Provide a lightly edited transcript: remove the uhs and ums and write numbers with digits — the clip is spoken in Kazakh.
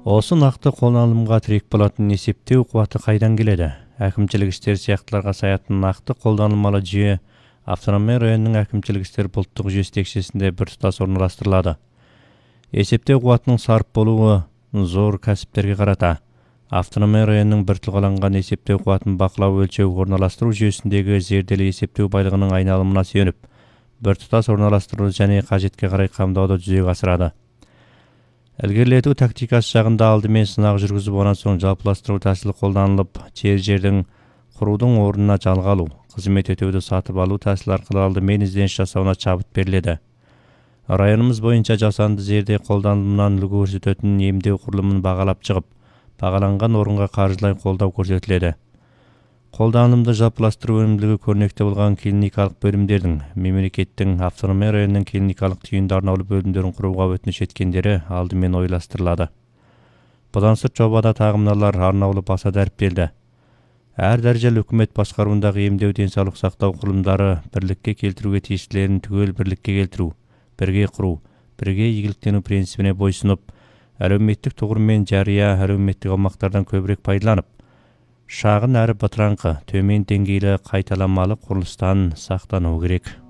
Осы нақты қолданылымға тірек болатын есептеу қуаты қайдан келеді? Әкімшілік істер сияқтыларға саятын нақты қолданылмалы жүйе автономия районының әкімшілік істер бұлттық жүйесі текшесінде біртұтас орналастырылады. Есептеу қуатының сарып болуы зор кәсіптерге қарата. Автономия районының бір тұлғаланған есептеу қуатын бақылау өлшеу орналастыру жүйесіндегі зерделі есептеу байлығының айналымына сүйеніп, біртұтас орналастыру және қажетке қарай қамдауды жүзеге асырады. Ілгерілету тактикасы жағында алдымен сынақ жүргізіп, онан соң жалпыластыру тәсілі қолданылып, жердің құрудың орнына жалға алу, қызмет өтеуді сатып алу тәсілі арқылы алдымен ізденіс жасауына шабыт беріледі. Районымыз бойынша жасанды жерде қолданылымынан үлгі көрсететін емдеу құрылымын бағалап шығып, бағаланған орынға қаржылай қолдау көрсетіледі. Қолданылымды жалпыластыру өнімділігі көрнекті болған клиникалық бөлімдердің, мемлекеттің автономия районының клиникалық түйінді арнаулы бөлімдерін құруға өтініш еткендері алдымен ойластырылады. Бұдан сырт жобада тағымналар арнаулы баса дәріптелді. Әр дәрежелі үкімет басқаруындағы емдеу денсаулық сақтау құрылымдары бірлікке келтіруге тиістілерін түгел бірлікке келтіру, бірге құру, бірге игіліктену принципіне бойсынып, әлеуметтік тұғыр мен жария әлеуметтік аумақтардан көбірек пайдаланып, шағын әрі бытыраңқы, төмен деңгейлі қайталамалы құрылыстан сақтану керек.